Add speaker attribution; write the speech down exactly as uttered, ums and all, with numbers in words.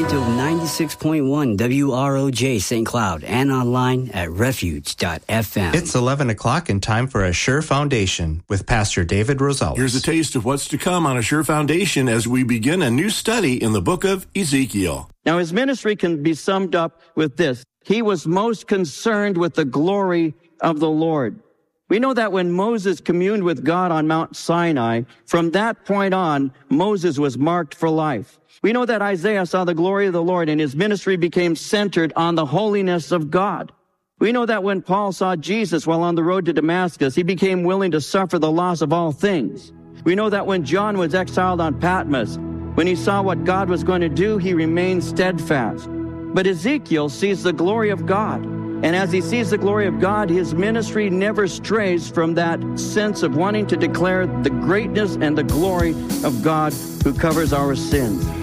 Speaker 1: to ninety-six point one W R O J Saint Cloud and online at refuge dot f m.
Speaker 2: It's eleven o'clock and time for Assure Foundation with Pastor David Rosales.
Speaker 3: Here's a taste of what's to come on Assure Foundation as we begin a new study in the book of Ezekiel.
Speaker 4: Now, his ministry can be summed up with this. He was most concerned with the glory of the Lord. We know that when Moses communed with God on Mount Sinai, from that point on, Moses was marked for life. We know that Isaiah saw the glory of the Lord and his ministry became centered on the holiness of God. We know that when Paul saw Jesus while on the road to Damascus, he became willing to suffer the loss of all things. We know that when John was exiled on Patmos, when he saw what God was going to do, he remained steadfast. But Ezekiel sees the glory of God. And as he sees the glory of God, his ministry never strays from that sense of wanting to declare the greatness and the glory of God who covers our sins.